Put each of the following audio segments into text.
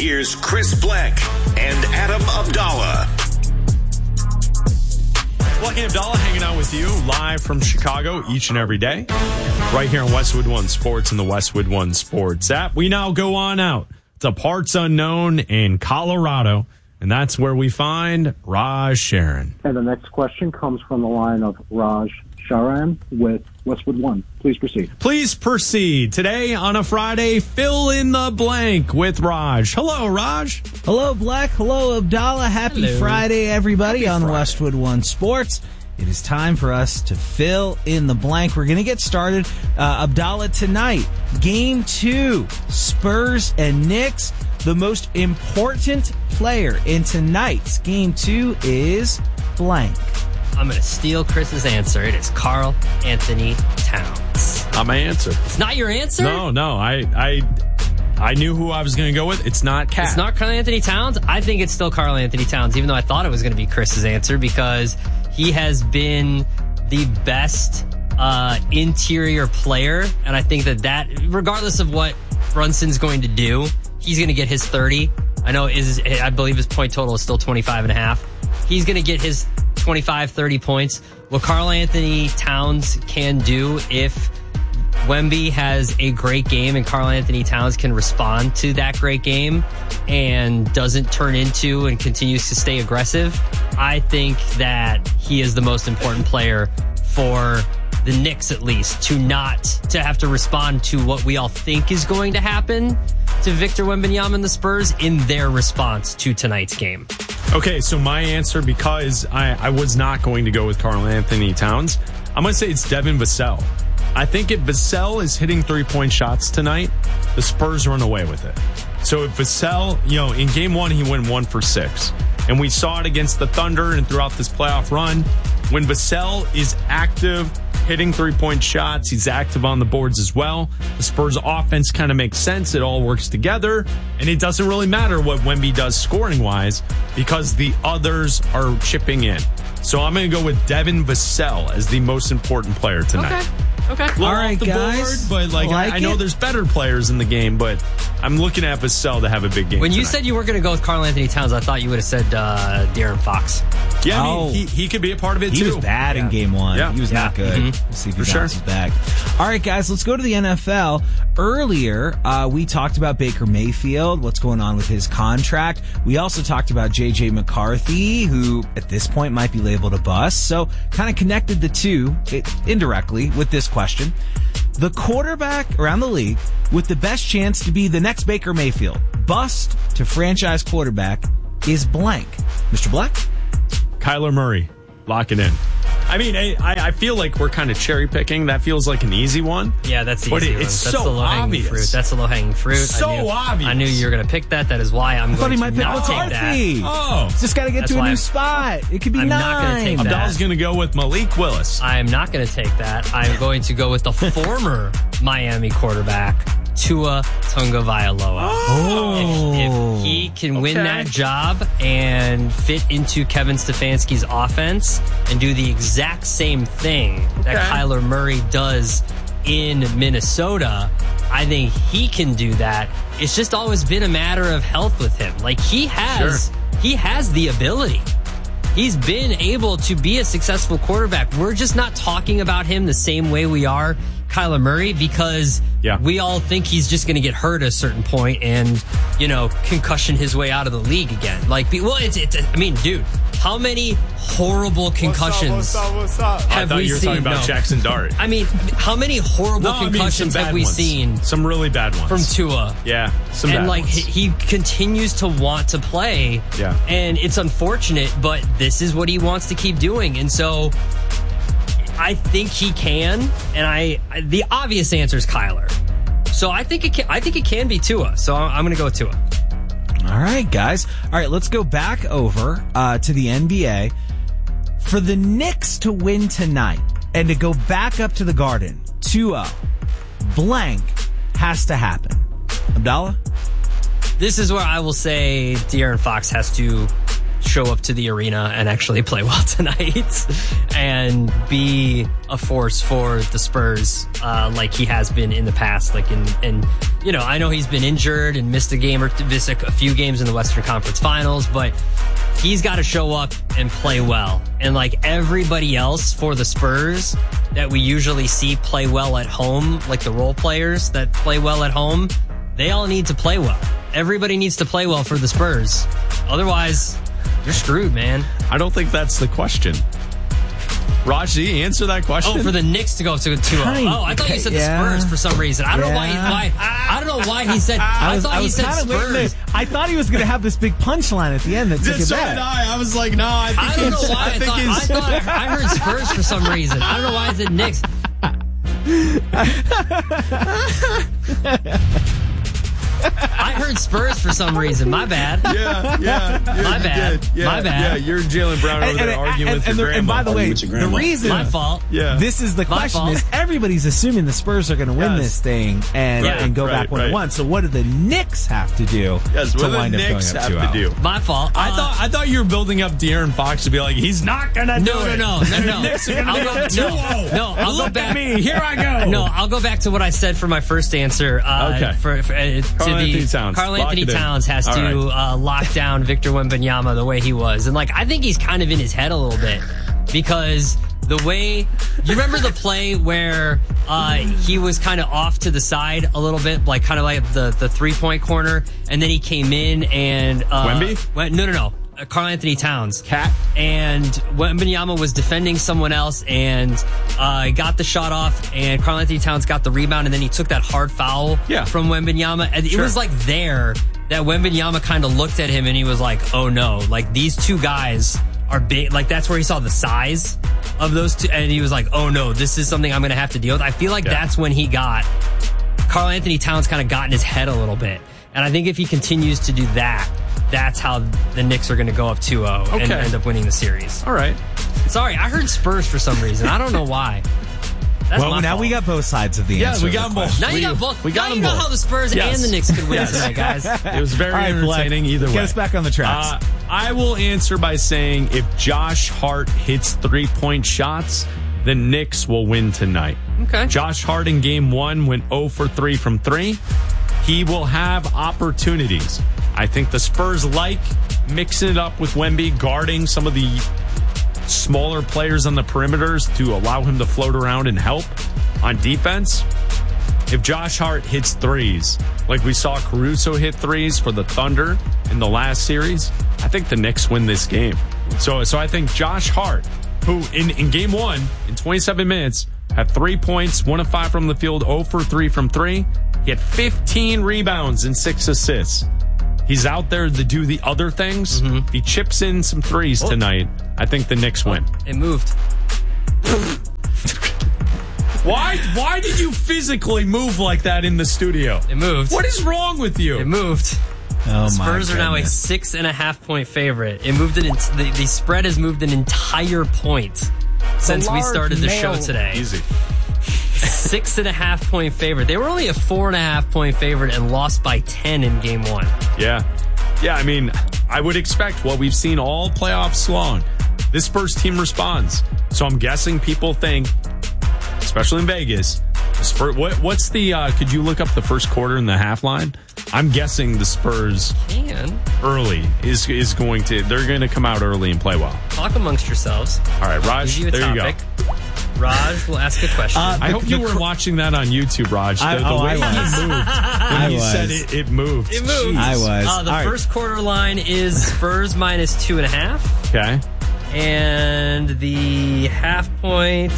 here's Chris Black and Adam Abdallah. Black and Abdallah hanging out with you live from Chicago each and every day. Right here on Westwood One Sports and the Westwood One Sports app. We now go on out to parts unknown in Colorado, and that's where we find Raj Sharon. And the next question comes from the line of Raj Sharan with Westwood One. Please proceed. Please proceed. Today on a Friday, fill in the blank with Raj. Hello, Raj. Hello, Black. Hello, Abdallah. Happy Friday, everybody, on Westwood One Sports. It is time for us to fill in the blank. We're going to get started. Abdallah, tonight, Game 2, Spurs and Knicks. The most important player in tonight's Game 2 is blank. I'm going to steal Chris's answer. It is Karl Anthony Towns. My answer. It's not your answer? No. I knew who I was going to go with. It's not Cat. It's not Karl Anthony Towns? I think it's still Karl Anthony Towns, even though I thought it was going to be Chris's answer, because he has been the best interior player. And I think that regardless of what Brunson's going to do, he's going to get his 30. I believe his point total is still 25.5. He's going to get his 25, 30 points. What Karl Anthony Towns can do if Wemby has a great game and Karl Anthony Towns can respond to that great game and doesn't turn into and continues to stay aggressive, I think that he is the most important player for the Knicks, at least, to have to respond to what we all think is going to happen to Victor Wembanyama and the Spurs in their response to tonight's game. Okay, so my answer, because I was not going to go with Karl Anthony Towns, I'm going to say it's Devin Vassell. I think if Vassell is hitting three-point shots tonight, the Spurs run away with it. So if Vassell, in Game 1, he went 1 for 6. And we saw it against the Thunder and throughout this playoff run. When Vassell is active, hitting three-point shots, he's active on the boards as well. The Spurs offense kind of makes sense. It all works together. And it doesn't really matter what Wemby does scoring-wise because the others are chipping in. So I'm going to go with Devin Vassell as the most important player tonight. Okay. All right, guys. Board, but I know there's better players in the game, but I'm looking at Vassell to have a big game. When you tonight. said you were going to go with Karl Anthony Towns, I thought you would have said De'Aaron Fox. Yeah, I mean, he could be a part of it, too. He was bad in Game 1. Yeah. He was not good. Mm-hmm. We'll see if he bounces back. All right, guys, let's go to the NFL. Earlier, we talked about Baker Mayfield, what's going on with his contract. We also talked about J.J. McCarthy, who at this point might be labeled a bust. So kind of connected the two indirectly with this question. The quarterback around the league with the best chance to be the next Baker Mayfield, bust to franchise quarterback, is blank. Mr. Black? Kyler Murray. Lock it in. I mean, I feel like we're kind of cherry picking. That feels like an easy one. Yeah, that's the easy one. It's that's so the low-hanging obvious. fruit. That's the low-hanging fruit. So obvious. I knew you were going to pick that. That is why I'm going to not take McCarthy. that. Oh. Just got to get to a new spot. It could be I'm 9. not gonna take that. Abdallah's going to go with Malik Willis. I am not going to take that. I'm going to go with the former Miami quarterback, Tua Tagovailoa. If he can win that job and fit into Kevin Stefanski's offense and do the exact same thing that Kyler Murray does in Minnesota, I think he can do that. It's just always been a matter of health with him. Like he has the ability. He's been able to be a successful quarterback. We're just not talking about him the same way we are Kyler Murray because we all think he's just going to get hurt at a certain point and, concussion his way out of the league again. I mean, dude, how many horrible concussions have we seen? I thought you were talking about Jackson Dart. I mean, how many horrible concussions have we seen? Some really bad ones. From Tua. Yeah, some bad ones. He continues to want to play. Yeah. And it's unfortunate, but this is what he wants to keep doing. And so I think he can, and the obvious answer is Kyler. So I think it can be Tua. So I'm going to go with Tua. All right, guys. All right, let's go back over to the NBA. For the Knicks to win tonight and to go back up to the Garden 2-0, blank has to happen. Abdallah? This is where I will say De'Aaron Fox has to show up to the arena and actually play well tonight and be a force for the Spurs like he has been in the past. Like and you know, I know he's been injured and missed a few games in the Western Conference Finals, but he's got to show up and play well. And like everybody else for the Spurs that we usually see play well at home, like the role players that play well at home, they all need to play well. Everybody needs to play well for the Spurs. Otherwise, you're screwed, man. I don't think that's the question. Raj, do you answer that question? Oh, for the Knicks to go to 2-0. Oh, I thought you said the Spurs for some reason. I don't know why. I don't know why he said. I thought he said Spurs. I thought he was going to have this big punchline at the end that took it back. Did I was like, no. I don't know why. I heard Spurs for some reason. I don't know why I said Knicks. I heard Spurs for some reason. My bad. Yeah. My bad. My bad. Yeah, you're Jalen Brown over there arguing with your grandma. And by the way, the reason my fault. Yeah. This is the question: is everybody's assuming the Spurs are going to win this thing and go back 1-1. So what do the Knicks have to do to wind up going up 2-0? My fault. I thought you were building up De'Aaron Fox to be like, he's not going to do it. No. Knicks are going to do it 2-0. No, I'll Look go back. at me. Here I go. No, I'll go back to what I said for my first answer. Okay. Karl Anthony Towns has to lock down Victor Wembanyama the way he was. And, like, I think he's kind of in his head a little bit because the way... You remember the play where he was kind of off to the side a little bit, like kind of like the three-point corner, and then he came in and... Wemby? No. Karl Anthony Towns. Cat. And Wembanyama was defending someone else and got the shot off, and Karl Anthony Towns got the rebound, and then he took that hard foul from Wembanyama. And it was like there that Wembanyama kind of looked at him and he was like, oh no, like these two guys are big. Like that's where he saw the size of those two, and he was like, oh no, this is something I'm going to have to deal with. I feel like that's when Karl Anthony Towns kind of got in his head a little bit. And I think if he continues to do that, that's how the Knicks are going to go up 2-0 and end up winning the series. All right. Sorry, I heard Spurs for some reason. I don't know why. That's well, now we got both sides of the answer. Yeah, we got them both. Now you got both. We got now them you know both. how the Spurs and the Knicks could win tonight, guys. It was very entertaining either way. Get us back on the tracks. I will answer by saying if Josh Hart hits 3-point shots, the Knicks will win tonight. Okay. Josh Hart in game 1 went 0 for 3 from 3. He will have opportunities. I think the Spurs like mixing it up with Wemby, guarding some of the smaller players on the perimeters to allow him to float around and help on defense. If Josh Hart hits threes, like we saw Caruso hit threes for the Thunder in the last series, I think the Knicks win this game. So I think Josh Hart, who in game 1, in 27 minutes, had 3 points, 1 of 5 from the field, 0 for 3 from 3. He had 15 rebounds and 6 assists. He's out there to do the other things. Mm-hmm. He chips in some threes tonight. I think the Knicks win. It moved. Why did you physically move like that in the studio? It moved. What is wrong with you? It moved. Oh, the Spurs are now a 6.5 point favorite. It moved the spread has moved an entire point since we started the show today. Easy. 6.5 point favorite. They were only a 4.5 point favorite and lost by 10 in game 1. Yeah. I mean, I would expect what we've seen all playoffs long. This Spurs team responds. So I'm guessing people think, especially in Vegas, the Spurs, what's the, could you look up the first quarter and the half line? I'm guessing the Spurs early is going to, they're going to come out early and play well. Talk amongst yourselves. All right, Raj, there you go. Raj will ask a question. I hope you were watching that on YouTube, Raj. The way he moved. When he said it moved. It moved. I was. The first quarter line is Spurs minus 2.5. Okay. And the half point,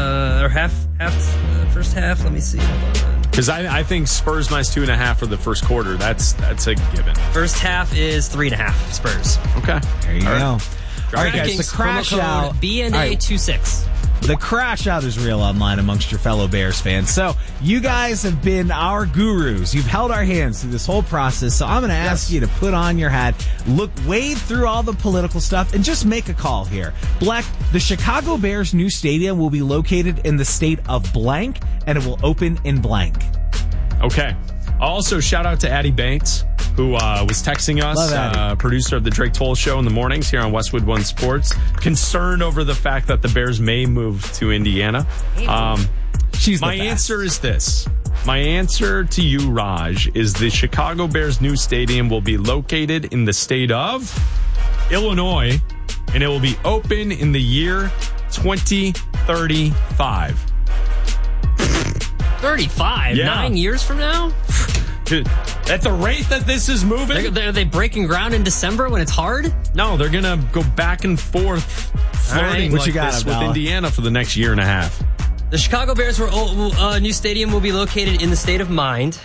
first half, let me see. Hold on. Because I think Spurs minus 2.5 for the first quarter. That's a given. First half is 3.5 Spurs. Okay. There you go. All right, guys, the DraftKings crash promo out. code BNA26. The crash out is real online amongst your fellow Bears fans. So you guys have been our gurus. You've held our hands through this whole process. So I'm going to ask you to put on your hat, wade through all the political stuff, and just make a call here. Black, the Chicago Bears' new stadium will be located in the state of blank, and it will open in blank. Okay. Also, shout out to Addie Banks, who was texting us, producer of the Drake Toll Show in the mornings here on Westwood One Sports, concerned over the fact that the Bears may move to Indiana. My answer is this. My answer to you, Raj, is the Chicago Bears' new stadium will be located in the state of Illinois, and it will be open in the year 2035. 35? Yeah. 9 years from now? At the rate that this is moving? Are they breaking ground in December when it's hard? No, they're going to go back and forth flirting What like you got, this with Abdallah? Indiana for the next year and a half. The Chicago Bears' new stadium will be located in the state of mind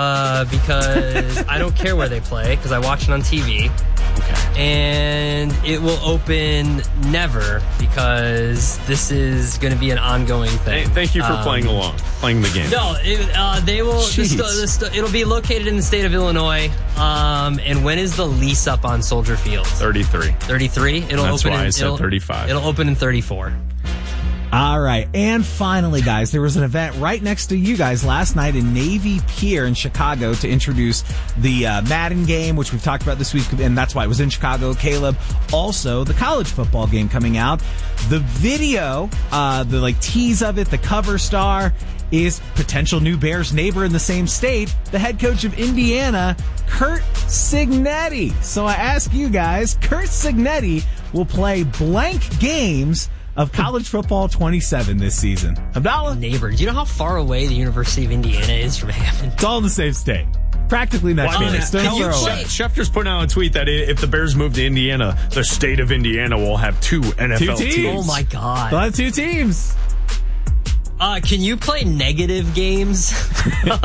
because I don't care where they play because I watch it on TV. Okay. And it will open never because this is going to be an ongoing thing. Thank you for playing the game. No, they will. It'll be located in the state of Illinois. And when is the lease up on Soldier Field? 33. 33. That's why I said 35. It'll open in 34. All right. And finally, guys, there was an event right next to you guys last night in Navy Pier in Chicago to introduce the Madden game, which we've talked about this week, and that's why it was in Chicago. Caleb, also the college football game coming out. The video, the tease of it, the cover star is potential new Bears neighbor in the same state, the head coach of Indiana, Curt Cignetti. So I ask you guys, Curt Cignetti will play blank games of college football 27 this season. Abdallah? Neighbor. Do you know how far away the University of Indiana is from Hammond? It's all in the same state. Practically next to it. Schefter's putting out a tweet that if the Bears move to Indiana, the state of Indiana will have two NFL teams. Oh my God. They'll have two teams. Can you play negative games? Yeah.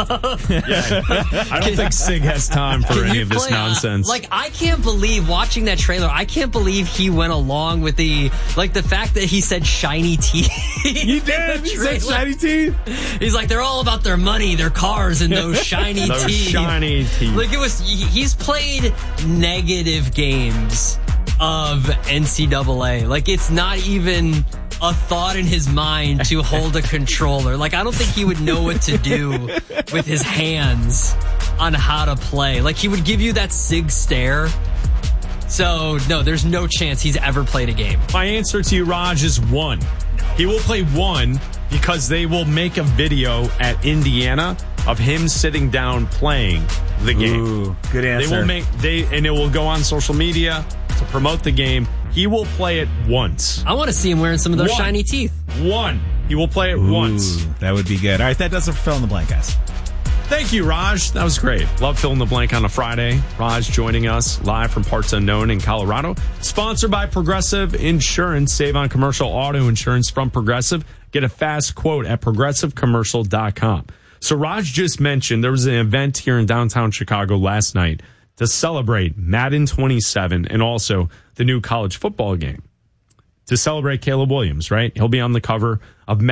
I don't think Sig has time for any of this nonsense. I can't believe watching that trailer. I can't believe he went along with the fact that he said shiny teeth. He did. He said shiny teeth. He's like, they're all about their money, their cars, and those shiny teeth. Those shiny teeth. He's played negative games of NCAA. It's not even a thought in his mind to hold a controller. I don't think he would know what to do with his hands on how to play. He would give you that Sig stare. So, no, there's no chance he's ever played a game. My answer to you, Raj, is 1. He will play 1 because they will make a video at Indiana of him sitting down playing the game. Ooh, good answer. And it will go on social media to promote the game. He will play it once. I want to see him wearing some of those shiny teeth. 1. He will play it once. That would be good. All right, that does it for Fill in the Blank, guys. Thank you, Raj. That was great. Love Fill in the Blank on a Friday. Raj joining us live from Parts Unknown in Colorado. Sponsored by Progressive Insurance. Save on commercial auto insurance from Progressive. Get a fast quote at progressivecommercial.com. So Raj just mentioned there was an event here in downtown Chicago last night to celebrate Madden 27 and also the new college football game. To celebrate Caleb Williams, right? He'll be on the cover of